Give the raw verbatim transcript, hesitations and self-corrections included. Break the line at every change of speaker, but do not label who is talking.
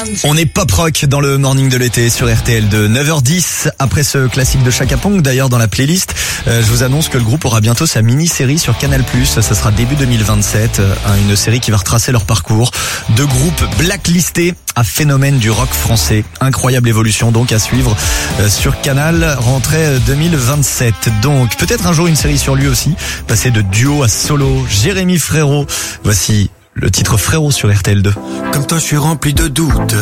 On est pop rock dans le morning de l'été sur R T L de neuf heures dix. Après ce classique de Chaka Ponk, d'ailleurs dans la playlist, euh, je vous annonce que le groupe aura bientôt sa mini-série sur Canal plus. Ça sera début deux mille vingt-sept. Euh, une série qui va retracer leur parcours. De groupes blacklistés à phénomène du rock français. Incroyable évolution donc à suivre euh, sur Canal, rentrée deux mille vingt-sept. Donc peut-être un jour une série sur lui aussi. Passer de duo à solo. Jérémy Frérot. Voici le titre Frérot sur R T L deux.
Comme toi je suis rempli de doutes.